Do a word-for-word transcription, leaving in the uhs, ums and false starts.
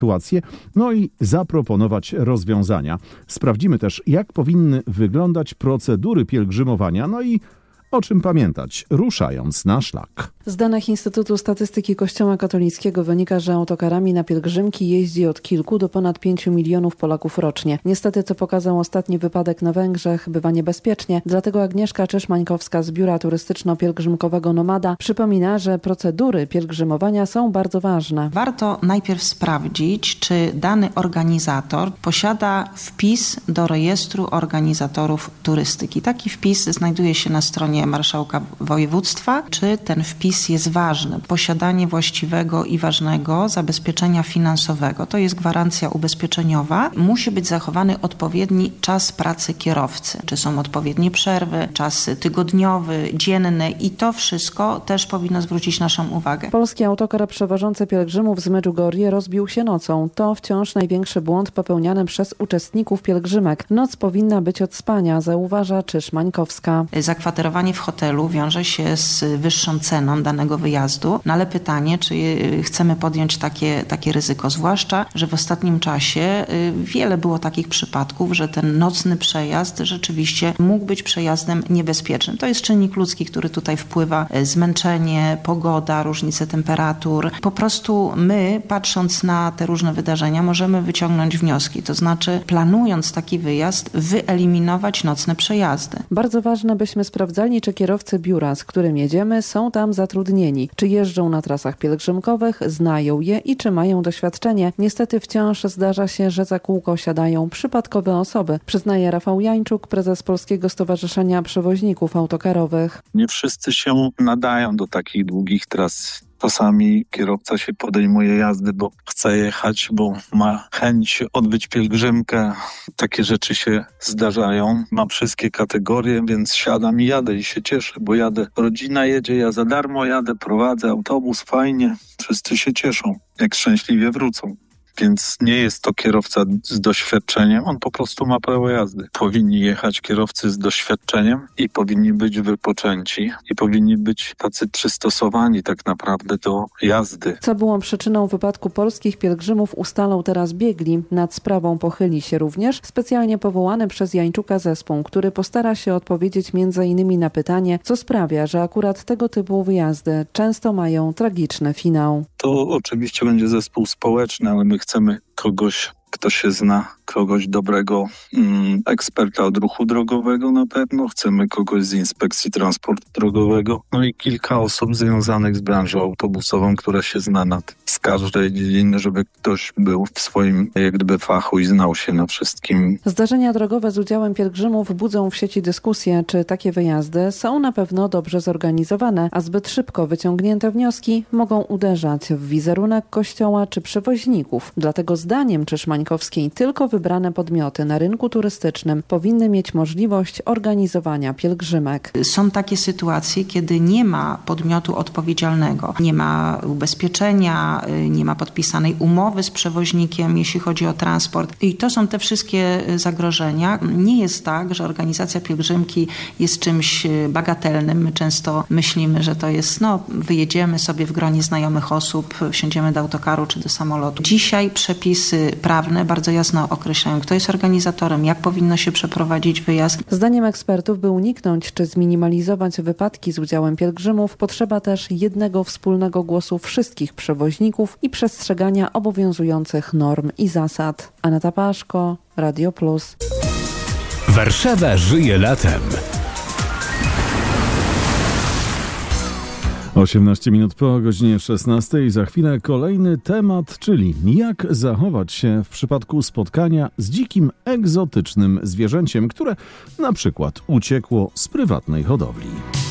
sytuację, no i zaproponować rozwiązania. Sprawdzimy też, jak powinny wyglądać procedury pielgrzymowania, no i o czym pamiętać, ruszając na szlak. Z danych Instytutu Statystyki Kościoła Katolickiego wynika, że autokarami na pielgrzymki jeździ od kilku do ponad pięciu milionów Polaków rocznie. Niestety, co pokazał ostatni wypadek na Węgrzech, bywa niebezpiecznie. Dlatego Agnieszka Czyż-Mańkowska z Biura Turystyczno-Pielgrzymkowego Nomada przypomina, że procedury pielgrzymowania są bardzo ważne. Warto najpierw sprawdzić, czy dany organizator posiada wpis do rejestru organizatorów turystyki. Taki wpis znajduje się na stronie marszałka województwa. Czy ten wpis jest ważny? Posiadanie właściwego i ważnego zabezpieczenia finansowego. To jest gwarancja ubezpieczeniowa. Musi być zachowany odpowiedni czas pracy kierowcy. Czy są odpowiednie przerwy, czas tygodniowy, dzienny i to wszystko też powinno zwrócić naszą uwagę. Polski autokar przewożący pielgrzymów z Medjugorje rozbił się nocą. To wciąż największy błąd popełniany przez uczestników pielgrzymek. Noc powinna być od spania, zauważa Czyż-Mańkowska. Zakwaterowanie w hotelu wiąże się z wyższą ceną danego wyjazdu, no ale pytanie, czy chcemy podjąć takie, takie ryzyko, zwłaszcza, że w ostatnim czasie wiele było takich przypadków, że ten nocny przejazd rzeczywiście mógł być przejazdem niebezpiecznym. To jest czynnik ludzki, który tutaj wpływa, zmęczenie, pogoda, różnice temperatur. Po prostu my, patrząc na te różne wydarzenia, możemy wyciągnąć wnioski, to znaczy planując taki wyjazd, wyeliminować nocne przejazdy. Bardzo ważne, byśmy sprawdzali, czy kierowcy biura, z którym jedziemy, są tam zatrudnieni, czy jeżdżą na trasach pielgrzymkowych, znają je i czy mają doświadczenie. Niestety wciąż zdarza się, że za kółko siadają przypadkowe osoby, przyznaje Rafał Jańczuk, prezes Polskiego Stowarzyszenia Przewoźników Autokarowych. Nie wszyscy się nadają do takich długich tras. Czasami kierowca się podejmuje jazdy, bo chce jechać, bo ma chęć odbyć pielgrzymkę. Takie rzeczy się zdarzają. Mam wszystkie kategorie, więc siadam i jadę i się cieszę, bo jadę. Rodzina jedzie, ja za darmo jadę, prowadzę autobus, fajnie. Wszyscy się cieszą, jak szczęśliwie wrócą. Więc nie jest to kierowca z doświadczeniem, on po prostu ma prawo jazdy. Powinni jechać kierowcy z doświadczeniem i powinni być wypoczęci i powinni być tacy przystosowani tak naprawdę do jazdy. Co było przyczyną wypadku polskich pielgrzymów, ustalą teraz biegli. Nad sprawą pochyli się również specjalnie powołany przez Jańczuka zespół, który postara się odpowiedzieć między innymi na pytanie, co sprawia, że akurat tego typu wyjazdy często mają tragiczny finał. To oczywiście będzie zespół społeczny, ale my chcemy kogoś, kto się zna, kogoś dobrego mm, eksperta od ruchu drogowego na pewno. Chcemy kogoś z Inspekcji Transportu Drogowego. No i kilka osób związanych z branżą autobusową, która się zna na tym. Z każdej dziedziny, żeby ktoś był w swoim jak gdyby fachu i znał się na wszystkim. Zdarzenia drogowe z udziałem pielgrzymów budzą w sieci dyskusję, czy takie wyjazdy są na pewno dobrze zorganizowane, a zbyt szybko wyciągnięte wnioski mogą uderzać w wizerunek kościoła czy przewoźników. Dlatego zdaniem Czyż-Mańkowskiej tylko wybrane podmioty na rynku turystycznym powinny mieć możliwość organizowania pielgrzymek. Są takie sytuacje, kiedy nie ma podmiotu odpowiedzialnego, nie ma ubezpieczenia, nie ma podpisanej umowy z przewoźnikiem, jeśli chodzi o transport. I to są te wszystkie zagrożenia. Nie jest tak, że organizacja pielgrzymki jest czymś bagatelnym. My często myślimy, że to jest, no, wyjedziemy sobie w gronie znajomych osób, wsiądziemy do autokaru czy do samolotu. Dzisiaj przepisy prawne bardzo jasno określają, kto jest organizatorem, jak powinno się przeprowadzić wyjazd. Zdaniem ekspertów, by uniknąć czy zminimalizować wypadki z udziałem pielgrzymów, potrzeba też jednego wspólnego głosu wszystkich przewoźników i przestrzegania obowiązujących norm i zasad. Aneta Paszko, Radio Plus. Warszawa żyje latem. osiemnaście minut po godzinie szesnastej. Za chwilę kolejny temat, czyli jak zachować się w przypadku spotkania z dzikim, egzotycznym zwierzęciem, które na przykład uciekło z prywatnej hodowli.